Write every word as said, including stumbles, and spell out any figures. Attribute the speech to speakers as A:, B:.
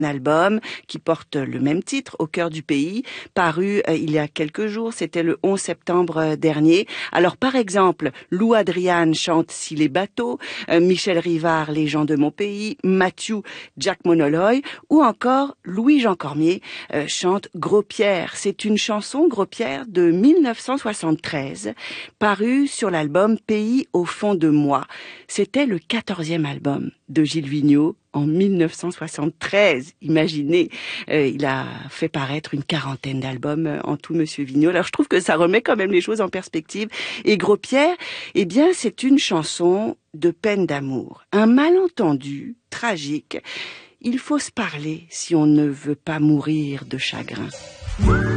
A: album qui porte le même titre, Au cœur du pays, paru euh, il y a quelques jours, c'était le onze septembre euh, dernier. Alors par exemple, Lou Adrian chante Si les bateaux, euh, Michel Rivard, Les gens de mon pays, Mathieu, Jack Monoloy, ou encore Louis-Jean Cormier euh, chante Gros Pierre. C'est une chanson, Gros Pierre, de mille neuf cent soixante-treize, parue sur l'album Pays au fond de moi. C'était le quatorzième album de Gilles Vigneault en mille neuf cent soixante-treize. Imaginez, euh, il a fait paraître une quarantaine d'albums euh, en tout, Monsieur Vigneault. Alors je trouve que ça remet quand même les choses en perspective. Et Gros Pierre, eh bien c'est une chanson de peine d'amour. Un malentendu tragique. Il faut se parler si on ne veut pas mourir de chagrin.